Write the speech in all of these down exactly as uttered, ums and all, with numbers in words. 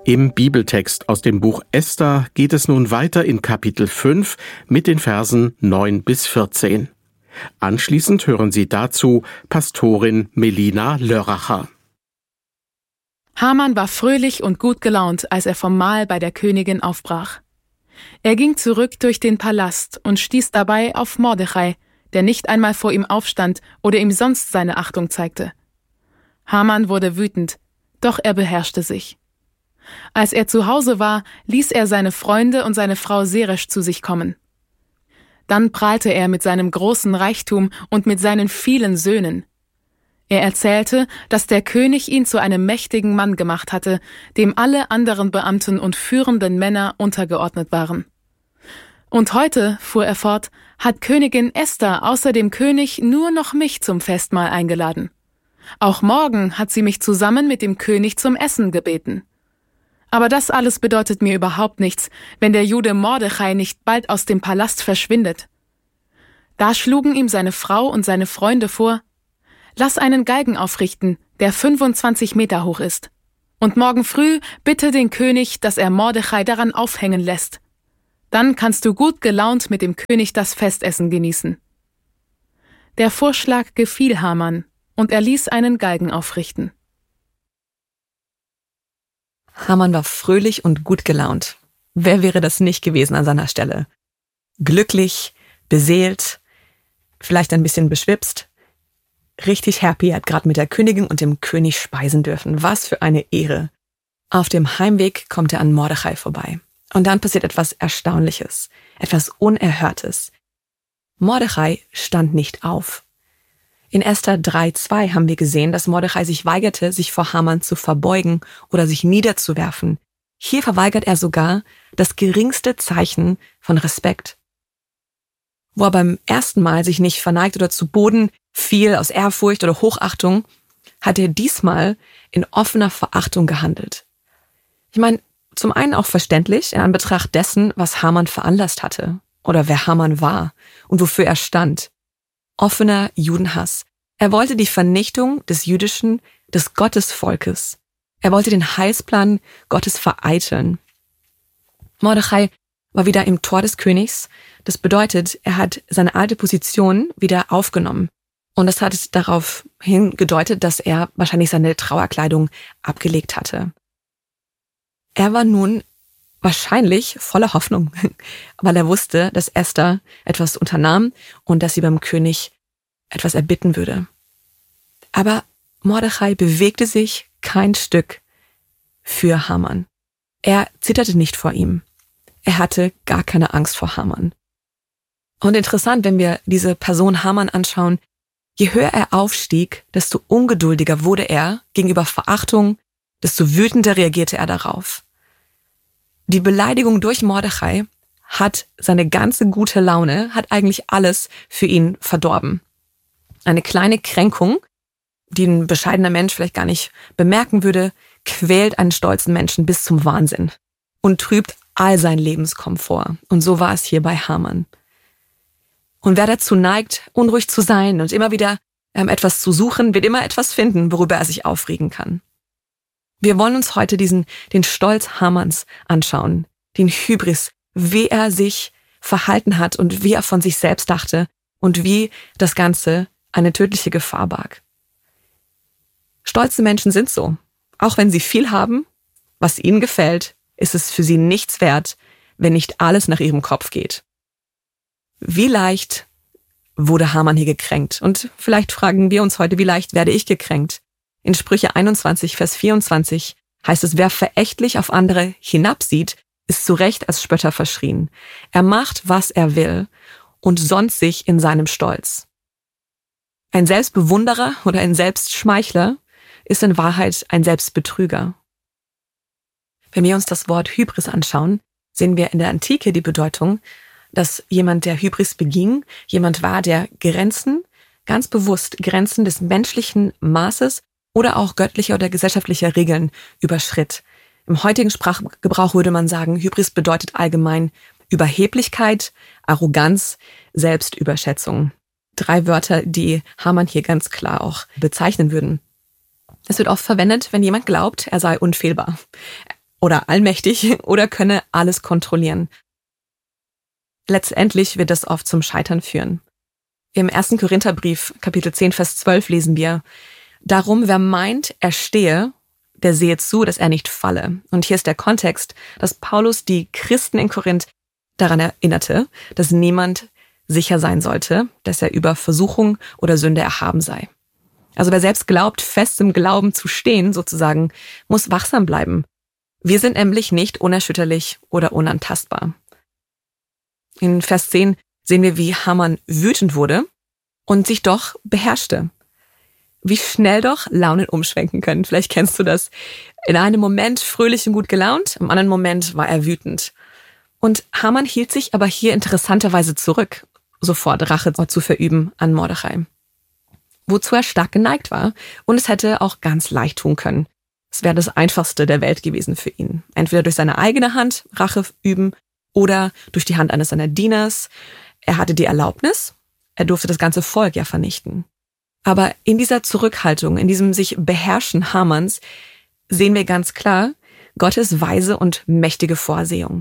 Im Bibeltext aus dem Buch Esther geht es nun weiter in Kapitel fünf mit den Versen neun bis vierzehn. Anschließend hören Sie dazu Pastorin Melina Lörracher. Haman war fröhlich und gut gelaunt, als er vom Mahl bei der Königin aufbrach. Er ging zurück durch den Palast und stieß dabei auf Mordechai, der nicht einmal vor ihm aufstand oder ihm sonst seine Achtung zeigte. Haman wurde wütend, doch er beherrschte sich. Als er zu Hause war, ließ er seine Freunde und seine Frau Seresch zu sich kommen. Dann prahlte er mit seinem großen Reichtum und mit seinen vielen Söhnen. Er erzählte, dass der König ihn zu einem mächtigen Mann gemacht hatte, dem alle anderen Beamten und führenden Männer untergeordnet waren. Und heute, fuhr er fort, hat Königin Esther außer dem König nur noch mich zum Festmahl eingeladen. Auch morgen hat sie mich zusammen mit dem König zum Essen gebeten. Aber das alles bedeutet mir überhaupt nichts, wenn der Jude Mordechai nicht bald aus dem Palast verschwindet. Da schlugen ihm seine Frau und seine Freunde vor: Lass einen Galgen aufrichten, der fünfundzwanzig Meter hoch ist. Und morgen früh bitte den König, dass er Mordechai daran aufhängen lässt. Dann kannst du gut gelaunt mit dem König das Festessen genießen. Der Vorschlag gefiel Haman, und er ließ einen Galgen aufrichten. Haman war fröhlich und gut gelaunt. Wer wäre das nicht gewesen an seiner Stelle? Glücklich, beseelt, vielleicht ein bisschen beschwipst. Richtig happy, er hat gerade mit der Königin und dem König speisen dürfen. Was für eine Ehre. Auf dem Heimweg kommt er an Mordechai vorbei. Und dann passiert etwas Erstaunliches, etwas Unerhörtes. Mordechai stand nicht auf. In Esther drei zwei haben wir gesehen, dass Mordechai sich weigerte, sich vor Haman zu verbeugen oder sich niederzuwerfen. Hier verweigert er sogar das geringste Zeichen von Respekt. Wo er beim ersten Mal sich nicht verneigt oder zu Boden fiel aus Ehrfurcht oder Hochachtung, hat er diesmal in offener Verachtung gehandelt. Ich meine, zum einen auch verständlich, in Anbetracht dessen, was Haman veranlasst hatte oder wer Haman war und wofür er stand. Offener Judenhass. Er wollte die Vernichtung des jüdischen, des Gottesvolkes. Er wollte den Heilsplan Gottes vereiteln. Mordechai war wieder im Tor des Königs. Das bedeutet, er hat seine alte Position wieder aufgenommen. Und das hat darauf hingedeutet, dass er wahrscheinlich seine Trauerkleidung abgelegt hatte. Er war nun wahrscheinlich voller Hoffnung, weil er wusste, dass Esther etwas unternahm und dass sie beim König etwas erbitten würde. Aber Mordechai bewegte sich kein Stück für Haman. Er zitterte nicht vor ihm. Er hatte gar keine Angst vor Haman. Und interessant, wenn wir diese Person Haman anschauen, je höher er aufstieg, desto ungeduldiger wurde er gegenüber Verachtung, desto wütender reagierte er darauf. Die Beleidigung durch Mordechai hat seine ganze gute Laune, hat eigentlich alles für ihn verdorben. Eine kleine Kränkung, die ein bescheidener Mensch vielleicht gar nicht bemerken würde, quält einen stolzen Menschen bis zum Wahnsinn und trübt all seinen Lebenskomfort. Und so war es hier bei Haman. Und wer dazu neigt, unruhig zu sein und immer wieder ähm, etwas zu suchen, wird immer etwas finden, worüber er sich aufregen kann. Wir wollen uns heute diesen, den Stolz Hamans anschauen, den Hybris, wie er sich verhalten hat und wie er von sich selbst dachte und wie das Ganze eine tödliche Gefahr barg. Stolze Menschen sind so. Auch wenn sie viel haben, was ihnen gefällt, ist es für sie nichts wert, wenn nicht alles nach ihrem Kopf geht. Wie leicht wurde Haman hier gekränkt? Und vielleicht fragen wir uns heute, wie leicht werde ich gekränkt? In Sprüche einundzwanzig, Vers vierundzwanzig heißt es, wer verächtlich auf andere hinabsieht, ist zu Recht als Spötter verschrien. Er macht, was er will und sonnt sich in seinem Stolz. Ein Selbstbewunderer oder ein Selbstschmeichler ist in Wahrheit ein Selbstbetrüger. Wenn wir uns das Wort Hybris anschauen, sehen wir in der Antike die Bedeutung, dass jemand, der Hybris beging, jemand war, der Grenzen, ganz bewusst Grenzen des menschlichen Maßes oder auch göttlicher oder gesellschaftlicher Regeln überschritt. Im heutigen Sprachgebrauch würde man sagen, Hybris bedeutet allgemein Überheblichkeit, Arroganz, Selbstüberschätzung. Drei Wörter, die Haman hier ganz klar auch bezeichnen würden. Es wird oft verwendet, wenn jemand glaubt, er sei unfehlbar. oder allmächtig oder könne alles kontrollieren. Letztendlich wird das oft zum Scheitern führen. Im ersten Korintherbrief, Kapitel zehn, Vers zwölf lesen wir: Darum, wer meint, er stehe, der sehe zu, dass er nicht falle. Und hier ist der Kontext, dass Paulus die Christen in Korinth daran erinnerte, dass niemand sicher sein sollte, dass er über Versuchung oder Sünde erhaben sei. Also wer selbst glaubt, fest im Glauben zu stehen, sozusagen, muss wachsam bleiben. Wir sind nämlich nicht unerschütterlich oder unantastbar. In Vers zehn sehen wir, wie Haman wütend wurde und sich doch beherrschte. Wie schnell doch Launen umschwenken können. Vielleicht kennst du das. In einem Moment fröhlich und gut gelaunt, im anderen Moment war er wütend. Und Haman hielt sich aber hier interessanterweise zurück, sofort Rache zu verüben an Mordechai. Wozu er stark geneigt war, und es hätte auch ganz leicht tun können. Es wäre das Einfachste der Welt gewesen für ihn. Entweder durch seine eigene Hand Rache üben oder durch die Hand eines seiner Dieners. Er hatte die Erlaubnis, er durfte das ganze Volk ja vernichten. Aber in dieser Zurückhaltung, in diesem sich Beherrschen Hamans, sehen wir ganz klar Gottes weise und mächtige Vorsehung.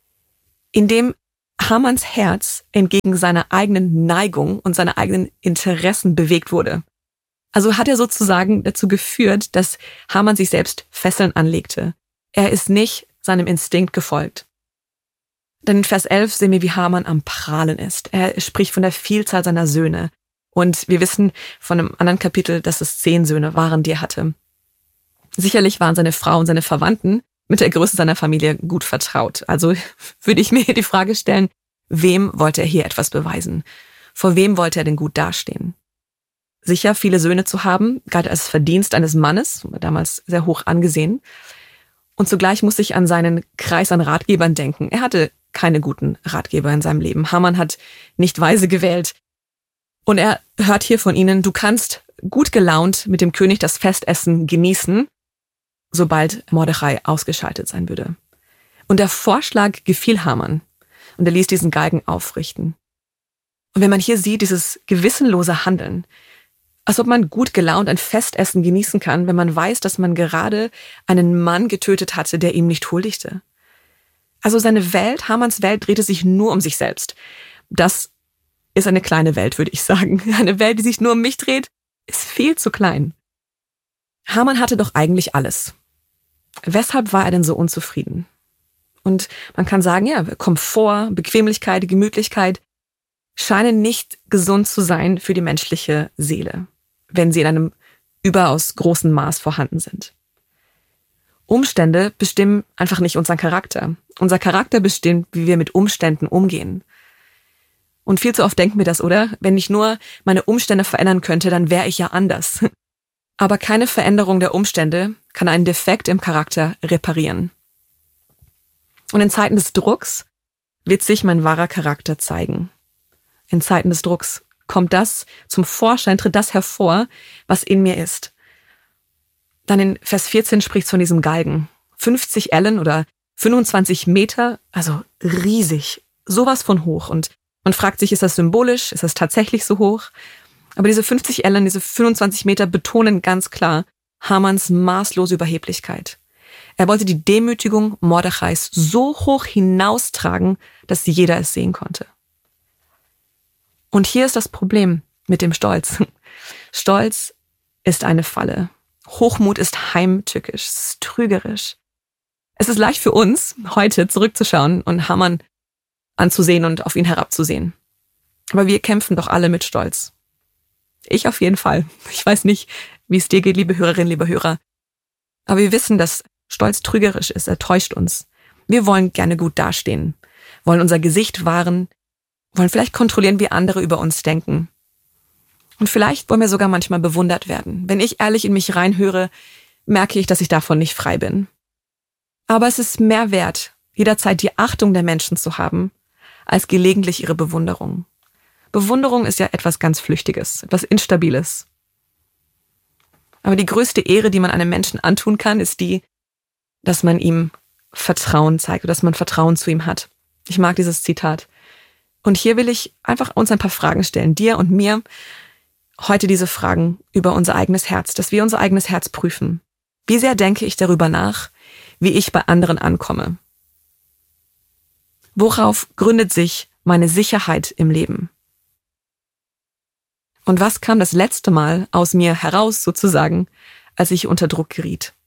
Indem Hamans Herz entgegen seiner eigenen Neigung und seiner eigenen Interessen bewegt wurde. Also hat er sozusagen dazu geführt, dass Haman sich selbst Fesseln anlegte. Er ist nicht seinem Instinkt gefolgt. Denn in Vers elf sehen wir, wie Haman am Prahlen ist. Er spricht von der Vielzahl seiner Söhne. Und wir wissen von einem anderen Kapitel, dass es zehn Söhne waren, die er hatte. Sicherlich waren seine Frau und seine Verwandten mit der Größe seiner Familie gut vertraut. Also würde ich mir die Frage stellen, wem wollte er hier etwas beweisen? Vor wem wollte er denn gut dastehen? Sicher, viele Söhne zu haben, galt als Verdienst eines Mannes, damals sehr hoch angesehen. Und zugleich muss ich an seinen Kreis an Ratgebern denken. Er hatte keine guten Ratgeber in seinem Leben. Haman hat nicht weise gewählt. Und er hört hier von ihnen, du kannst gut gelaunt mit dem König das Festessen genießen, sobald Mordechai ausgeschaltet sein würde. Und der Vorschlag gefiel Haman. Und er ließ diesen Galgen aufrichten. Und wenn man hier sieht, dieses gewissenlose Handeln, als ob man gut gelaunt ein Festessen genießen kann, wenn man weiß, dass man gerade einen Mann getötet hatte, der ihm nicht huldigte. Also seine Welt, Hamans Welt, drehte sich nur um sich selbst. Das ist eine kleine Welt, würde ich sagen. Eine Welt, die sich nur um mich dreht, ist viel zu klein. Haman hatte doch eigentlich alles. Weshalb war er denn so unzufrieden? Und man kann sagen, ja, Komfort, Bequemlichkeit, Gemütlichkeit scheinen nicht gesund zu sein für die menschliche Seele, wenn sie in einem überaus großen Maß vorhanden sind. Umstände bestimmen einfach nicht unseren Charakter. Unser Charakter bestimmt, wie wir mit Umständen umgehen. Und viel zu oft denken wir das, oder? Wenn ich nur meine Umstände verändern könnte, dann wäre ich ja anders. Aber keine Veränderung der Umstände kann einen Defekt im Charakter reparieren. Und in Zeiten des Drucks wird sich mein wahrer Charakter zeigen. In Zeiten des Drucks kommt das zum Vorschein, tritt das hervor, was in mir ist. Dann in Vers vierzehn spricht es von diesem Galgen. fünfzig Ellen oder fünfundzwanzig Meter, also riesig, sowas von hoch. Und man fragt sich, ist das symbolisch, ist das tatsächlich so hoch? Aber diese fünfzig Ellen, diese fünfundzwanzig Meter betonen ganz klar Hamans maßlose Überheblichkeit. Er wollte die Demütigung Mordechais so hoch hinaustragen, dass jeder es sehen konnte. Und hier ist das Problem mit dem Stolz. Stolz ist eine Falle. Hochmut ist heimtückisch, es ist trügerisch. Es ist leicht für uns, heute zurückzuschauen und Haman anzusehen und auf ihn herabzusehen. Aber wir kämpfen doch alle mit Stolz. Ich auf jeden Fall. Ich weiß nicht, wie es dir geht, liebe Hörerinnen, liebe Hörer. Aber wir wissen, dass Stolz trügerisch ist, er täuscht uns. Wir wollen gerne gut dastehen, wollen unser Gesicht wahren, wollen vielleicht kontrollieren, wie andere über uns denken. Und vielleicht wollen wir sogar manchmal bewundert werden. Wenn ich ehrlich in mich reinhöre, merke ich, dass ich davon nicht frei bin. Aber es ist mehr wert, jederzeit die Achtung der Menschen zu haben, als gelegentlich ihre Bewunderung. Bewunderung ist ja etwas ganz Flüchtiges, etwas Instabiles. Aber die größte Ehre, die man einem Menschen antun kann, ist die, dass man ihm Vertrauen zeigt, oder dass man Vertrauen zu ihm hat. Ich mag dieses Zitat. Und hier will ich einfach uns ein paar Fragen stellen, dir und mir, heute diese Fragen über unser eigenes Herz, dass wir unser eigenes Herz prüfen. Wie sehr denke ich darüber nach, wie ich bei anderen ankomme? Worauf gründet sich meine Sicherheit im Leben? Und was kam das letzte Mal aus mir heraus sozusagen, als ich unter Druck geriet?